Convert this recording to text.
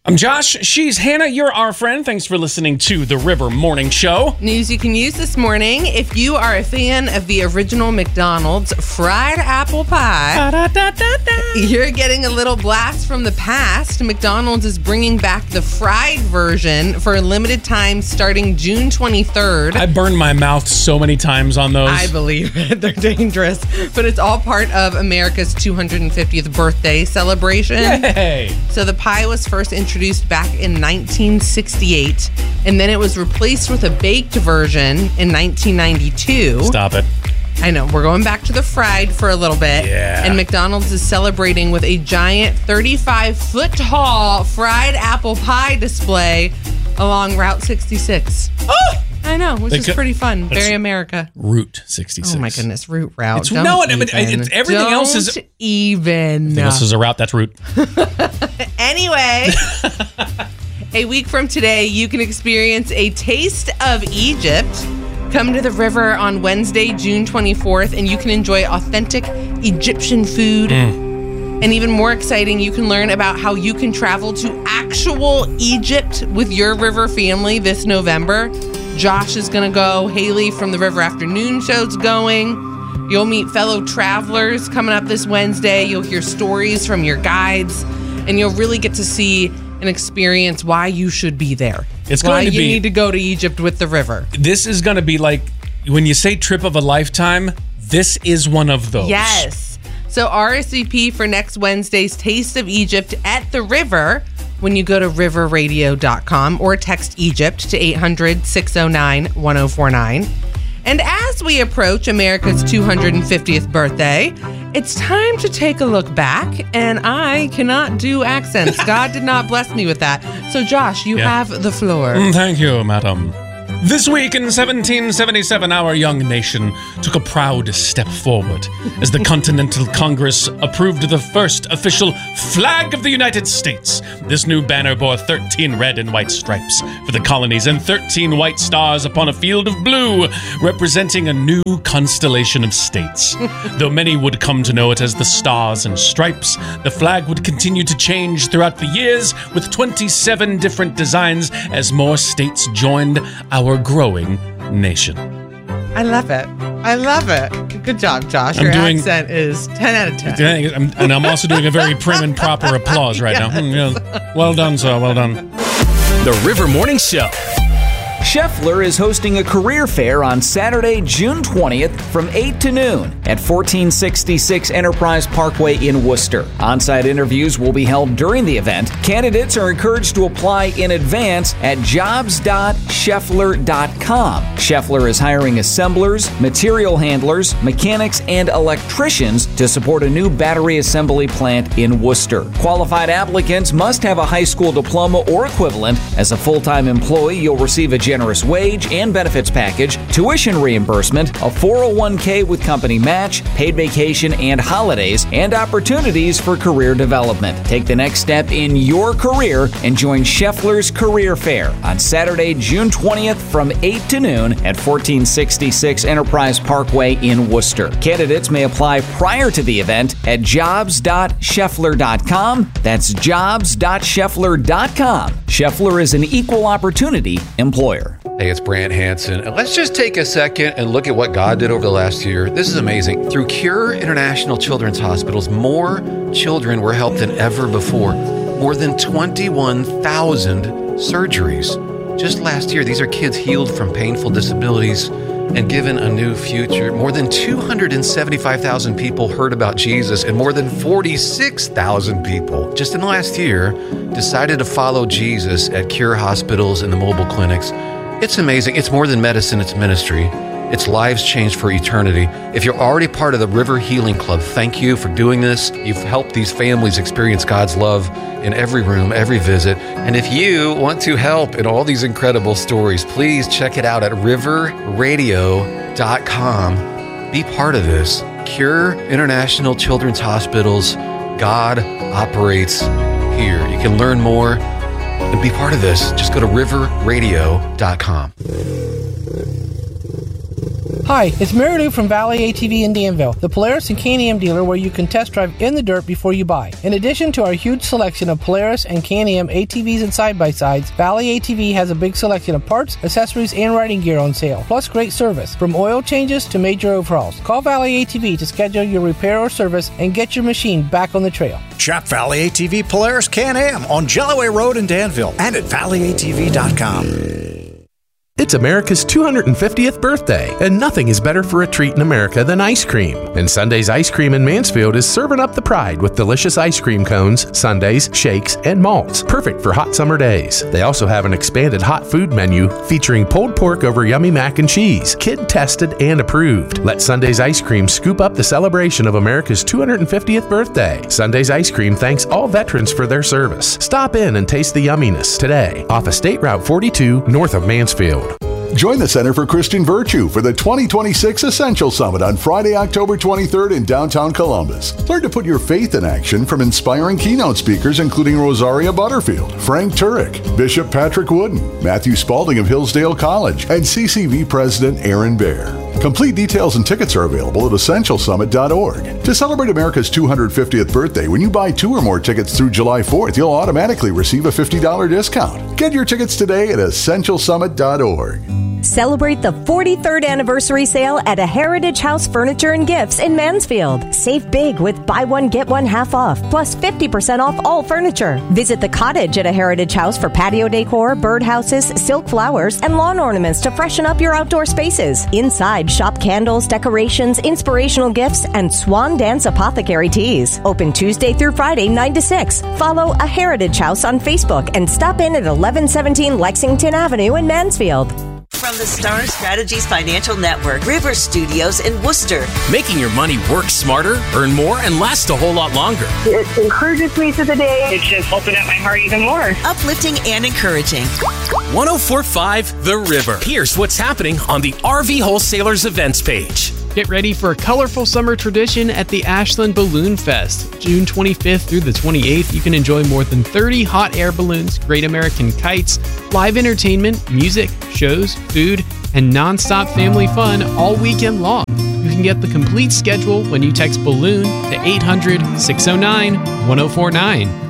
I'm Josh. She's Hannah. You're our friend. Thanks for listening to the River Morning Show. News you can use this morning. If you are a fan of the original McDonald's fried apple pie, you're getting a little blast from the past. McDonald's is bringing back the fried version for a limited time starting June 23rd. I burned my mouth so many times on those. I believe it. They're dangerous. But it's all part of America's 250th birthday celebration. Yay! So the pie was first introduced back in 1968, and then it was replaced with a baked version in 1992. Stop it. I know, we're going back to the fried for a little bit. Yeah. And McDonald's is celebrating with a giant 35-foot tall fried apple pie display along Route 66. Oh! I know, which is pretty fun. Very America. Route 66. Oh my goodness, route. It's, everything else is... Everything else is a route, that's route. Anyway, a week from today, you can experience a taste of Egypt. Come to the river on Wednesday, June 24th, and you can enjoy authentic Egyptian food. And even more exciting, you can learn about how you can travel to actual Egypt with your river family this November. Josh is going to go. Haley from the River Afternoon Show's going. You'll meet fellow travelers coming up this Wednesday. You'll hear stories from your guides, and you'll really get to see and experience why you should be there. It's going to be... Why you need to go to Egypt with the river. This is going to be like, when you say trip of a lifetime, this is one of those. Yes. So RSVP for next Wednesday's Taste of Egypt at the River when you go to riverradio.com or text Egypt to 800-609-1049. And as we approach America's 250th birthday, it's time to take a look back, and I cannot do accents. God did not bless me with that. So Josh, you have the floor. Thank you, madam. This week in 1777, our young nation took a proud step forward as the Continental Congress approved the first official flag of the United States. This new banner bore 13 red and white stripes for the colonies and 13 white stars upon a field of blue, representing a new constellation of states. Though many would come to know it as the Stars and Stripes, the flag would continue to change throughout the years with 27 different designs as more states joined our growing nation. I love it. I love it. Good job, Josh. Your accent is 10 out of 10. And I'm also doing a very prim and proper applause right now. Well done, sir. Well done. The River Morning Show. Scheffler is hosting a career fair on Saturday, June 20th from 8 to noon at 1466 Enterprise Parkway in Worcester. On-site interviews will be held during the event. Candidates are encouraged to apply in advance at jobs.scheffler.com. Scheffler is hiring assemblers, material handlers, mechanics, and electricians to support a new battery assembly plant in Worcester. Qualified applicants must have a high school diploma or equivalent. As a full-time employee, you'll receive a generous wage and benefits package, tuition reimbursement, a 401k with company match, paid vacation and holidays, and opportunities for career development. Take the next step in your career and join Scheffler's Career Fair on Saturday, June 20th from 8 to noon at 1466 Enterprise Parkway in Worcester. Candidates may apply prior to the event at jobs.scheffler.com. That's jobs.scheffler.com. Scheffler is an equal opportunity employer. Hey, it's Brant Hansen. And let's just take a second and look at what God did over the last year. This is amazing. Through Cure International Children's Hospitals, more children were helped than ever before. More than 21,000 surgeries. Just last year, these are kids healed from painful disabilities and given a new future. More than 275,000 people heard about Jesus, and more than 46,000 people just in the last year decided to follow Jesus at Cure hospitals and the mobile clinics. It's amazing. It's more than medicine, it's ministry. It's lives changed for eternity. If you're already part of the River Healing Club, thank you for doing this. You've helped these families experience God's love in every room, every visit. And if you want to help in all these incredible stories, please check it out at riverradio.com. Be part of this. Cure International Children's Hospitals. God operates here. You can learn more and be part of this. Just go to riverradio.com. Hi, it's Mary Lou from Valley ATV in Danville, the Polaris and Can-Am dealer where you can test drive in the dirt before you buy. In addition to our huge selection of Polaris and Can-Am ATVs and side-by-sides, Valley ATV has a big selection of parts, accessories, and riding gear on sale, plus great service, from oil changes to major overhauls. Call Valley ATV to schedule your repair or service and get your machine back on the trail. Shop Valley ATV Polaris Can-Am on Jellaway Road in Danville and at valleyatv.com. It's America's 250th birthday, and nothing is better for a treat in America than ice cream. And Sunday's Ice Cream in Mansfield is serving up the pride with delicious ice cream cones, sundaes, shakes, and malts, perfect for hot summer days. They also have an expanded hot food menu featuring pulled pork over yummy mac and cheese, kid-tested and approved. Let Sunday's Ice Cream scoop up the celebration of America's 250th birthday. Sunday's Ice Cream thanks all veterans for their service. Stop in and taste the yumminess today off of State Route 42 north of Mansfield. Join the Center for Christian Virtue for the 2026 Essential Summit on Friday, October 23rd in downtown Columbus. Learn to put your faith in action from inspiring keynote speakers including Rosaria Butterfield, Frank Turek, Bishop Patrick Wooden, Matthew Spalding of Hillsdale College, and CCV President Aaron Baer. Complete details and tickets are available at essentialsummit.org. To celebrate America's 250th birthday, when you buy 2 or more tickets through July 4th, you'll automatically receive a $50 discount. Get your tickets today at essentialsummit.org. Celebrate the 43rd anniversary sale at a Heritage House Furniture and Gifts in Mansfield. Save big with buy one, get one half off, plus 50% off all furniture. Visit the Cottage at a Heritage House for patio decor, birdhouses, silk flowers, and lawn ornaments to freshen up your outdoor spaces. Inside, shop candles, decorations, inspirational gifts, and Swan Dance Apothecary teas. Open Tuesday through Friday, 9 to 6. Follow A Heritage House on Facebook and stop in at 1117 Lexington Avenue in Mansfield. From the Star Strategies Financial Network, River Studios in Worcester. Making your money work smarter, earn more, and last a whole lot longer. It encourages me through the day. It's just opened up my heart even more. Uplifting and encouraging. 104.5 The River. Here's what's happening on the RV Wholesalers events page. Get ready for a colorful summer tradition at the Ashland Balloon Fest. June 25th through the 28th, you can enjoy more than 30 hot air balloons, Great American kites, live entertainment, music, shows, food, and nonstop family fun all weekend long. You can get the complete schedule when you text BALLOON to 800-609-1049.